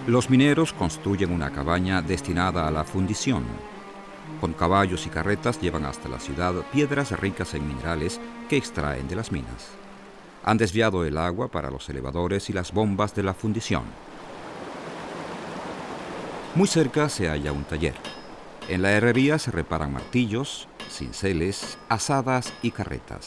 Los mineros construyen una cabaña destinada a la fundición. Con caballos y carretas llevan hasta la ciudad piedras ricas en minerales que extraen de las minas. Han desviado el agua para los elevadores y las bombas de la fundición. Muy cerca se halla un taller. En la herrería se reparan martillos, cinceles, azadas y carretas.